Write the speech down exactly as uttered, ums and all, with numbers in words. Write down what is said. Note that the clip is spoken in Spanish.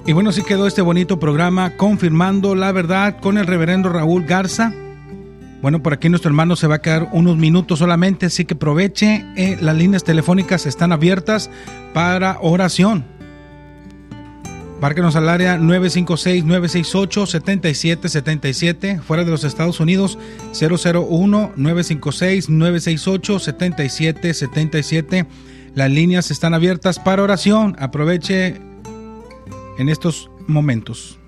Y bueno, sí quedó este bonito programa Confirmando la Verdad con el reverendo Raúl Garza. Bueno, por aquí nuestro hermano se va a quedar unos minutos solamente, así que aproveche. Eh, las líneas telefónicas están abiertas para oración. Márquenos al área nueve cinco seis, nueve seis ocho, siete siete siete siete. Fuera de los Estados Unidos, cero cero uno, nueve cinco seis, nueve seis ocho, siete siete siete siete. Las líneas están abiertas para oración. Aproveche en estos momentos.